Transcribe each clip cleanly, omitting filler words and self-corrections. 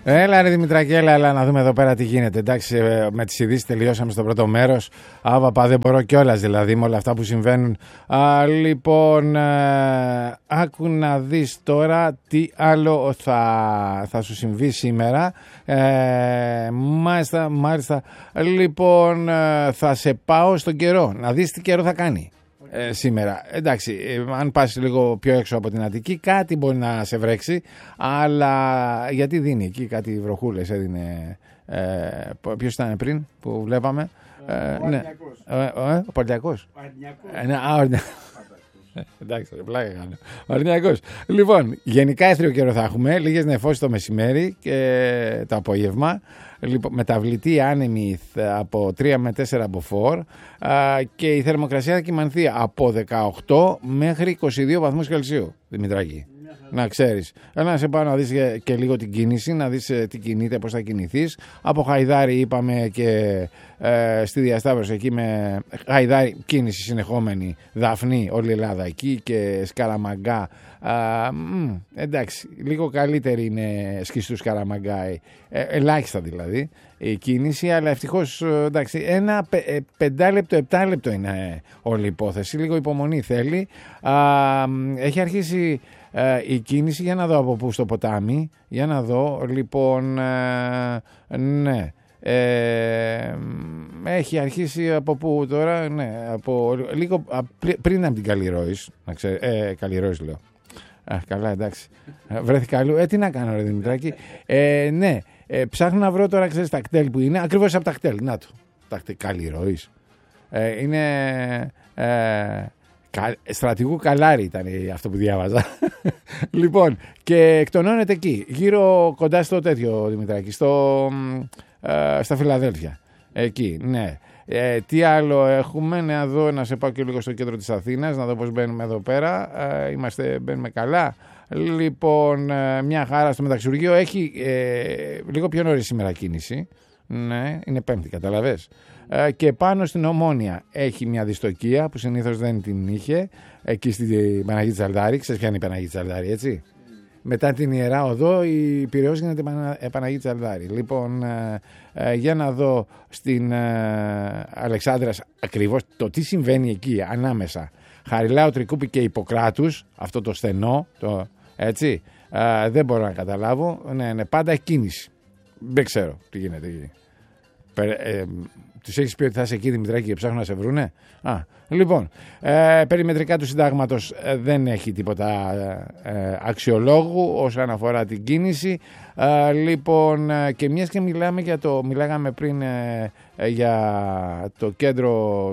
Έλα ρε Δημητράκη, έλα να δούμε εδώ πέρα τι γίνεται. Εντάξει, με τις ειδήσεις τελειώσαμε στο πρώτο μέρος. Άβαπα, δεν μπορώ κιόλας δηλαδή με όλα αυτά που συμβαίνουν. Λοιπόν, άκου να δεις τώρα τι άλλο θα σου συμβεί σήμερα. Μάλιστα. Λοιπόν, θα σε πάω στον καιρό, να δεις τι καιρό θα κάνει. Σήμερα. Εντάξει, αν πας λίγο πιο έξω από την Αττική, κάτι μπορεί να σε βρέξει, αλλά γιατί δίνει εκεί κάτι βροχούλες, έδινε. Ποιος ήταν πριν που βλέπαμε? Ο Παρτιακός. Εντάξει, πλάκα κάνω. Ο Αρνιακός. Λοιπόν, γενικά έθριο καιρό θα έχουμε, λίγες νεφώσεις το μεσημέρι και το απόγευμα. Λοιπόν, μεταβλητή άνεμη από 3 με 4 από 4 και η θερμοκρασία θα κυμανθεί από 18 μέχρι 22 βαθμούς Κελσίου, Δημητράκη. Να ξέρεις. Να σε πάω να δεις και λίγο την κίνηση, να δεις τι κινείται, πώς θα κινηθείς. Από Χαϊδάρι είπαμε και στη Διασταύρωση εκεί με Χαϊδάρι κίνηση συνεχόμενη, Δαφνή, όλη η Ελλάδα εκεί και Σκαραμαγκά. Εντάξει, λίγο καλύτερη είναι Σκιστού Σκαραμαγκά, ελάχιστα δηλαδή η κίνηση, αλλά ευτυχώς εντάξει, ένα 5 λεπτό, 7 λεπτό είναι όλη η υπόθεση, λίγο υπομονή θέλει. Έχει αρχίσει η κίνηση, για να δω από πού στο ποτάμι, για να δω, λοιπόν, ναι, έχει αρχίσει από πού τώρα, ναι, από λίγο πριν από την Καλλιρόης, να ξέρει, Καλλιρόης λέω. Καλά, εντάξει. Βρέθηκα αλλού. Τι να κάνω, ρε Δημητράκη. Ναι, ψάχνω να βρω τώρα, ξέρεις, τα κτέλ που είναι. Ακριβώς από τα κτέλ. Να το. Καλλιρόης. Είναι. Στρατηγού Καλάρη ήταν αυτό που διάβαζα. Λοιπόν, και εκτονώνεται εκεί, γύρω κοντά στο τέτοιο, Δημητράκη, στα Φιλαδέλφια. Εκεί, ναι. Τι άλλο έχουμε? Να δω, να σε πάω και λίγο στο κέντρο της Αθήνας, να δω πώς μπαίνουμε εδώ πέρα. Μπαίνουμε καλά. Λοιπόν, μια χαρά στο μεταξουργείο. Έχει λίγο πιο νωρίς σήμερα κίνηση. Ναι, είναι Πέμπτη, καταλαβες. Και πάνω στην Ομόνια έχει μια δυστοκία που συνήθως δεν την είχε. Εκεί στην Παναγία της Αλδάρη. Ξέρεις ποια είναι η Παναγία της Αλδάρη, έτσι? Μετά την Ιερά Οδό η Πειραιώς γίνεται Παναγία της Αλδάρη. Λοιπόν, για να δω στην Αλεξάνδρας ακριβώς το τι συμβαίνει εκεί ανάμεσα Χαριλάου, Τρικούπη και Ιπποκράτους, αυτό το στενό, έτσι, δεν μπορώ να καταλάβω. Ναι, πάντα κίνηση. Δεν ξέρω τι γίνεται εκεί. Τους έχεις πει ότι θα είσαι εκεί, Δημητράκη, και ψάχνουν να σε βρούνε? Λοιπόν, περιμετρικά του συντάγματος δεν έχει τίποτα αξιολόγου όσον αφορά την κίνηση. Λοιπόν, και μιας και μιλάγαμε πριν για το κέντρο,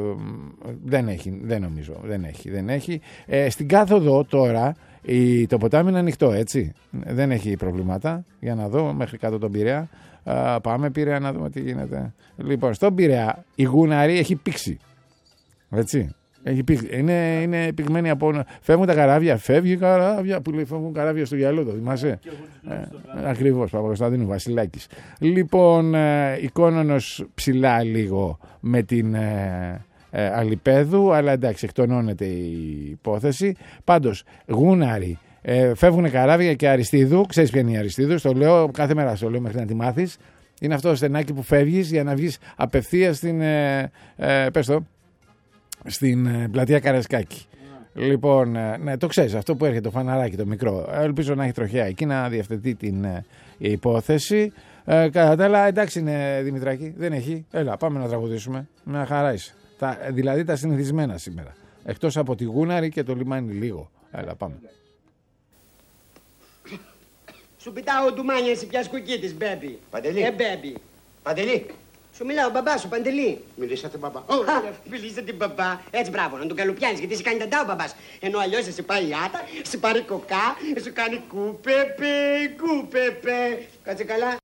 δεν έχει. Στην κάθοδο τώρα το ποτάμι είναι ανοιχτό, έτσι. Δεν έχει προβλήματα. Για να δω μέχρι κάτω τον Πειραιά. Πάμε Πειραιά να δούμε τι γίνεται. Λοιπόν, στον Πειραιά η Γούναρη έχει πήξει. Έτσι. Έχει πήξει. Είναι πυγμένη από. Φεύγουν τα καράβια. Φεύγει καράβια. Που λέει φεύγουν καράβια στο γυαλό, το θυμάσαι? Ακριβώς. Παπακοσταντίνου Βασιλάκης. Λοιπόν, η Κόνονος ψηλά λίγο με την Αλιπέδου, αλλά εντάξει, εκτονώνεται η υπόθεση. Πάντως, Γούναρη. Φεύγουν καράβια και Αριστείδου. Ξέρεις ποια είναι η Αριστείδου? Στο λέω κάθε μέρα, στο λέω μέχρι να τη μάθεις. Είναι αυτό το στενάκι που φεύγεις για να βγεις απευθείας στην πλατεία Καρασκάκη. Λοιπόν, ναι, το ξέρεις, αυτό που έρχεται, το φαναράκι το μικρό. Ελπίζω να έχει τροχέα εκεί να διευθετεί την υπόθεση. Κατά τα άλλα, εντάξει είναι, Δημητράκη, δεν έχει. Έλα, πάμε να τραγουδήσουμε. Μια χαρά είσαι. Δηλαδή τα συνηθισμένα σήμερα. Εκτός από τη Γούναρη και το λιμάνι λίγο. Έλα, πάμε. Σου πετάω ντουμάνια, εσύ πια σκουκίτης, μπέμπι. Παντελή. Μπέμπι. Παντελή. Σου μιλάω, μπαμπά σου, Παντελή. Μιλήσατε μπαμπά. Μιλήσατε μπαμπά. Έτσι, μπράβο, να τον καλοπιάνεις, γιατί σε κάνει ταντά ο μπαμπάς. Ενώ αλλιώς σε πάει άτα, σε πάρει κοκά, σου κάνει κούπεπε. Κάτσε καλά.